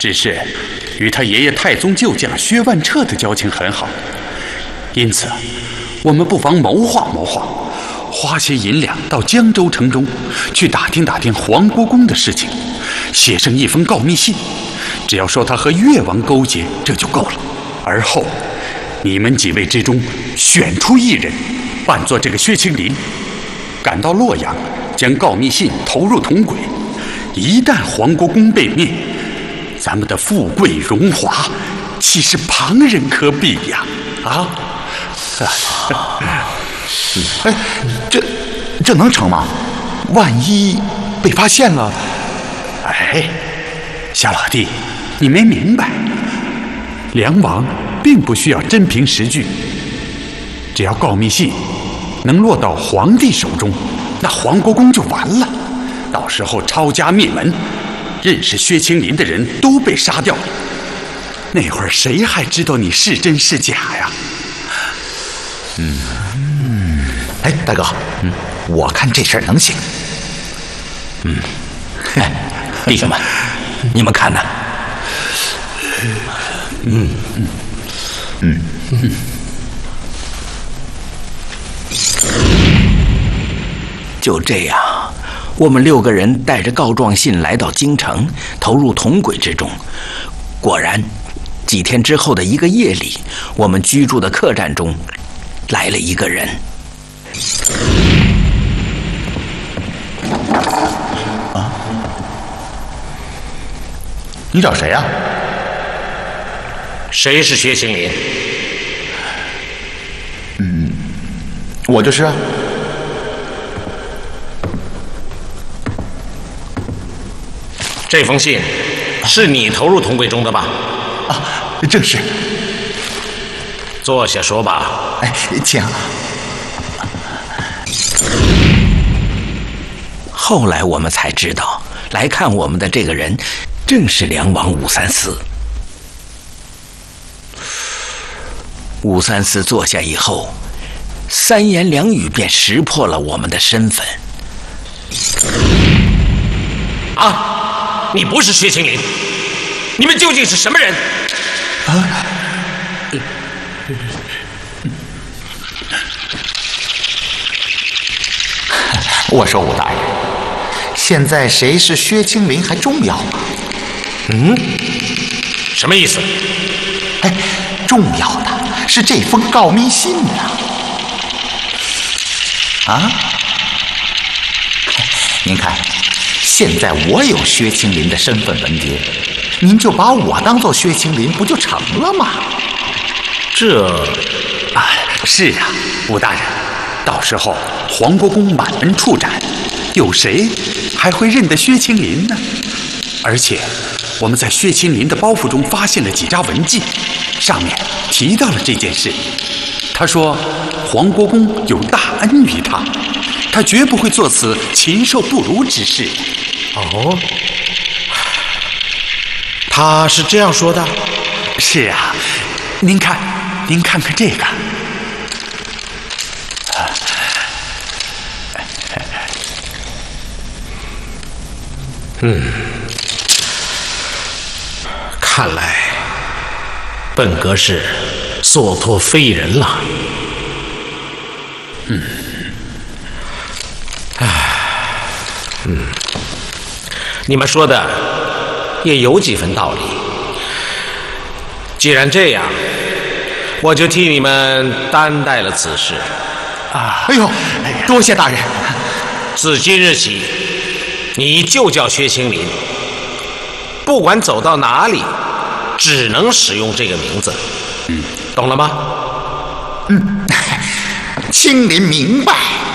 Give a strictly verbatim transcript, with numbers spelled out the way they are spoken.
只是与他爷爷太宗旧将薛万彻的交情很好，因此我们不妨谋划谋划，花些银两到江州城中去打听打听黄国公的事情，写上一封告密信，只要说他和越王勾结，这就够了。而后你们几位之中选出一人，扮作这个薛青林，赶到洛阳，将告密信投入铜轨。一旦黄国公被灭，咱们的富贵荣华岂是旁人可比呀？啊！ 哎，这这能成吗？万一被发现了？ 哎，小老弟，你没明白，梁王并不需要真凭实据，只要告密信能落到皇帝手中，那黄国公就完了。到时候抄家灭门，认识薛青林的人都被杀掉了，那会儿谁还知道你是真是假呀？ 嗯嗯，哎，大哥，嗯，我看这事儿能行。 嗯，哎，弟兄们，你们看呢？嗯嗯嗯嗯。就这样，我们六个人带着告状信来到京城，投入铜轨之中。果然，几天之后的一个夜里，我们居住的客栈中来了一个人。 啊？你找谁呀？ 谁是薛青林？ 嗯，我就是啊。 这封信是你投入铜轨中的吧？ 啊，正是。 坐下说吧。 哎，请。 后来我们才知道，来看我们的这个人正是梁王武三思。武三思坐下以后，三言两语便识破了我们的身份。 啊！你不是薛青林，你们究竟是什么人？ 啊！我说武大人，现在谁是薛青林还重要吗？ 嗯？什么意思？ 哎，重要的是这封告密信啊！啊？您看。现在我有薛青林的身份文牒，您就把我当做薛青林，不就成了吗？ 这， 啊，是啊，武大人，到时候黄国公满门处斩，有谁还会认得薛青林呢？而且，我们在薛青林的包袱中发现了几扎文记，上面提到了这件事。他说，黄国公有大恩于他，他绝不会做此禽兽不如之事。 哦，他是这样说的。 是啊，您看，您看看这个。 嗯，看来本阁是所托非人了。嗯，唉，嗯。你们说的也有几分道理。既然这样，我就替你们担待了此事。 啊！哎呦，多谢大人。 自今日起，你就叫薛青林，不管走到哪里，只能使用这个名字。 嗯， 懂了吗？ 嗯，青林明白。